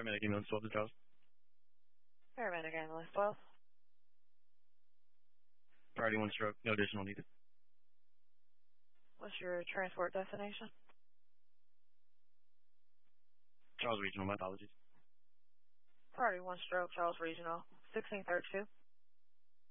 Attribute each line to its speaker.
Speaker 1: Paramedic ambulance 12 to Charles.
Speaker 2: Paramedic ambulance 12.
Speaker 1: Priority 1 stroke, no additional needed.
Speaker 2: What's your transport destination?
Speaker 1: Charles Regional, my apologies.
Speaker 2: Priority 1 stroke, Charles Regional, 1632.